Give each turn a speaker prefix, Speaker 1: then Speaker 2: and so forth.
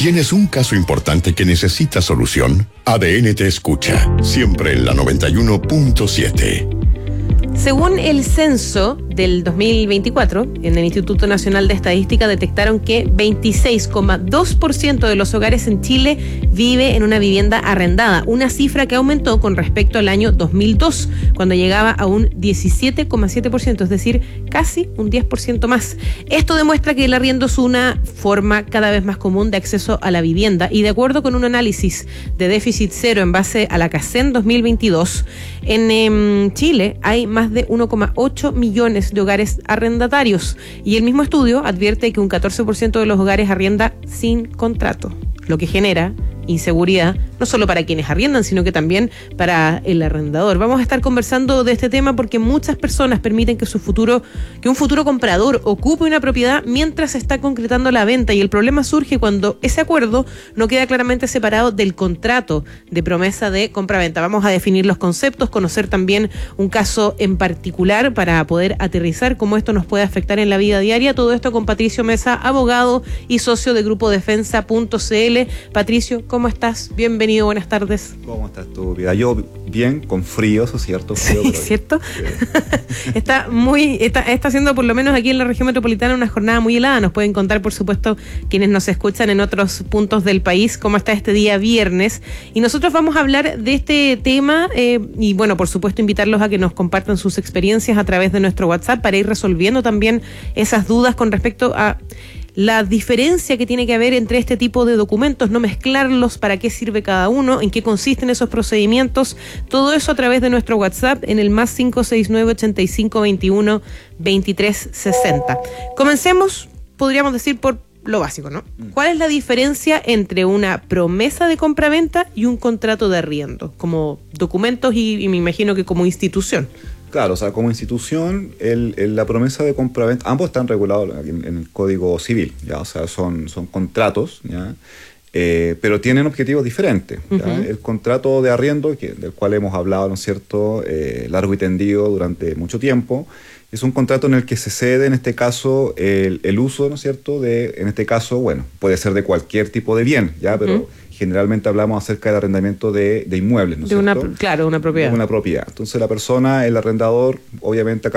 Speaker 1: ¿Tienes un caso importante que necesita solución? ADN te escucha, siempre en la 91.7.
Speaker 2: Según el censo del 2024, en el Instituto Nacional de Estadística detectaron que 26,2% de los hogares en Chile vive en una vivienda arrendada, una cifra que aumentó con respecto al año 2002, cuando llegaba a un 17,7%, es decir, casi un 10% más. Esto demuestra que el arriendo es una forma cada vez más común de acceso a la vivienda y de acuerdo con un análisis de déficit cero en base a la CACEN 2022, en Chile hay más de 1,8 millones de hogares arrendatarios y el mismo estudio advierte que un 14% de los hogares arrienda sin contrato, lo que genera inseguridad, no solo para quienes arriendan, sino que también para el arrendador. Vamos a estar conversando de este tema porque muchas personas permiten que un futuro comprador ocupe una propiedad mientras se está concretando la venta, y el problema surge cuando ese acuerdo no queda claramente separado del contrato de promesa de compra-venta. Vamos a definir los conceptos, conocer también un caso en particular para poder aterrizar cómo esto nos puede afectar en la vida diaria. Todo esto con Patricio Mesa, abogado y socio de Grupo Defensa.cl. Patricio, ¿cómo estás? Bienvenido, buenas tardes.
Speaker 3: ¿Cómo estás tú, vida? Yo bien, con frío, eso es cierto. Frío,
Speaker 2: sí, ¿cierto? Está haciendo, por lo menos aquí en la región metropolitana, una jornada muy helada. Nos pueden contar, por supuesto, quienes nos escuchan en otros puntos del país, cómo está este día viernes. Y nosotros vamos a hablar de este tema y, bueno, por supuesto, invitarlos a que nos compartan sus experiencias a través de nuestro WhatsApp para ir resolviendo también esas dudas con respecto a la diferencia que tiene que haber entre este tipo de documentos, no mezclarlos, para qué sirve cada uno, en qué consisten esos procedimientos, todo eso a través de nuestro WhatsApp en el más 569-8521-2360. Comencemos, podríamos decir, por lo básico, ¿no? ¿Cuál es la diferencia entre una promesa de compraventa y un contrato de arriendo, como documentos y me imagino que como institución?
Speaker 3: Claro, o sea, como institución, la promesa de compraventa, ambos están regulados en el Código Civil, ¿ya? O sea, son contratos, ¿ya? Pero tienen objetivos diferentes, ¿ya? Uh-huh. El contrato de arriendo, del cual hemos hablado, ¿no es cierto?, largo y tendido durante mucho tiempo, es un contrato en el que se cede, en este caso, el uso, ¿no es cierto?, en este caso, bueno, puede ser de cualquier tipo de bien, ¿ya? Pero uh-huh. Generalmente hablamos acerca del arrendamiento de inmuebles, ¿no es cierto?
Speaker 2: Una propiedad.
Speaker 3: De una propiedad. Entonces la persona, el arrendador, obviamente acá